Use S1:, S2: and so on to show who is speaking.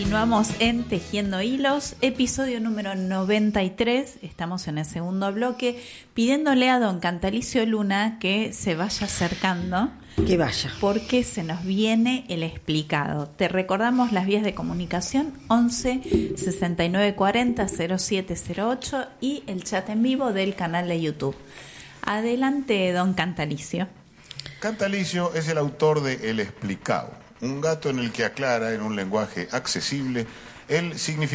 S1: Continuamos en Tejiendo Hilos, episodio número 93. Estamos en el segundo bloque, pidiéndole a don Cantalicio Luna que se vaya acercando.
S2: Que vaya.
S1: Porque se nos viene el explicado. Te recordamos las vías de comunicación: 11 69 40 0708 y el chat en vivo del canal de YouTube. Adelante, don Cantalicio.
S3: Cantalicio es el autor de El Explicado, un gato en el que aclara en un lenguaje accesible el significado